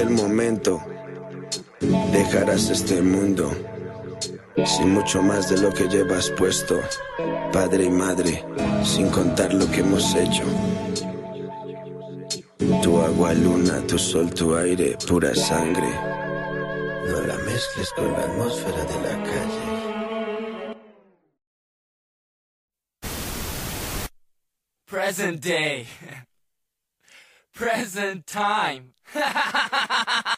El momento, dejarás este mundo sin mucho más de lo que llevas puesto, padre y madre, sin contar lo que hemos hecho. Tu agua, luna, tu sol, tu aire, pura sangre. No la mezcles con la atmósfera de la calle. Present day. Present time.